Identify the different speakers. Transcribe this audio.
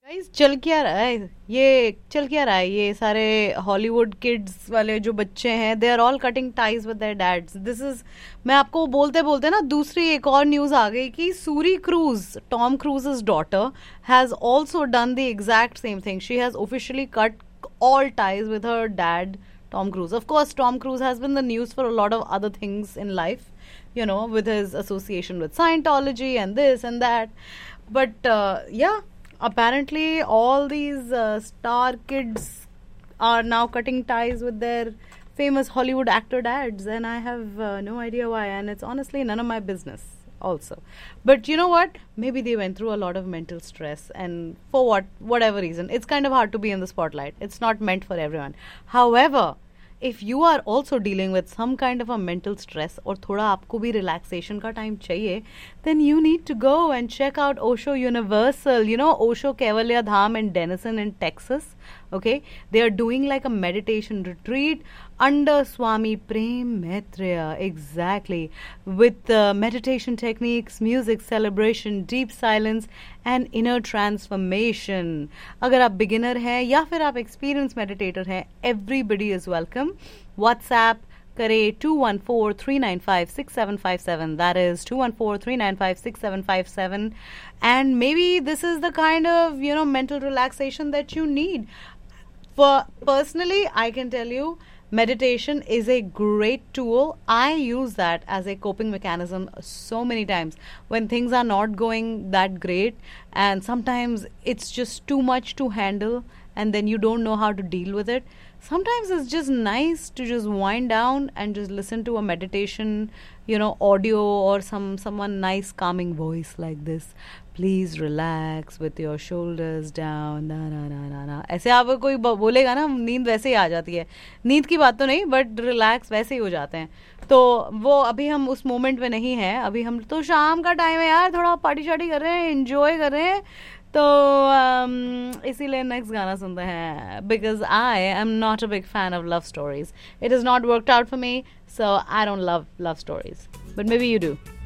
Speaker 1: Guys चल क्या रहा है ये सारे हॉलीवुड किड्स वाले जो बच्चे हैं, they are all cutting ties with their dads. This is, मैं आपको बोलते बोलते ना दूसरी एक और न्यूज आ गई कि Suri cruise, Tom क्रूज's daughter, has also done the exact same thing. She has officially cut all ties with her dad, Tom Cruise. Of course, Tom Cruise has been the news for a lot of other things in life, with his association with Scientology and this and that. But yeah, apparently all these star kids are now cutting ties with their famous Hollywood actor dads, and I have no idea why, and it's honestly none of my business also. But you know what, maybe they went through a lot of mental stress, and for whatever reason, it's kind of hard to be in the spotlight. It's not meant for everyone. However, if you are also dealing with some kind of a mental stress और थोड़ा आपको भी relaxation का time चाहिए, then you need to go and check out Osho Universal, Osho Kevalya Dham in Denison in Texas. Okay, they are doing like a meditation retreat under Swami Prem Maitreya, exactly, with meditation techniques, music, celebration, deep silence and inner transformation. अगर आप beginner हैं या फिर आप experienced meditator हैं, everybody is welcome. WhatsApp करें 214-395-6757. That is 214-395-6757. And maybe this is the kind of mental relaxation that you need. For personally, I can tell you, meditation is a great tool. I use that as a coping mechanism so many times when things are not going that great, and sometimes it's just too much to handle, and then you don't know how to deal with it. Sometimes it's just nice to just wind down and just listen to a meditation, audio, or someone nice calming voice like this. Please relax with your shoulders down. ना ना ना ना ना, ऐसे आप कोई बोलेगा ना, नींद वैसे ही आ जाती है. नींद की बात तो नहीं, बट रिलैक्स वैसे ही हो जाते हैं. तो वो अभी हम उस मोमेंट में नहीं हैं. अभी हम तो शाम का टाइम है यार, थोड़ा पार्टी शार्टी कर रहे हैं, एंजॉय कर रहे हैं. तो इसीलिए नेक्स्ट गाना सुनते हैं, because I am not a big fan of love stories. It is not worked out for me, so I don't love stories, but may be you do.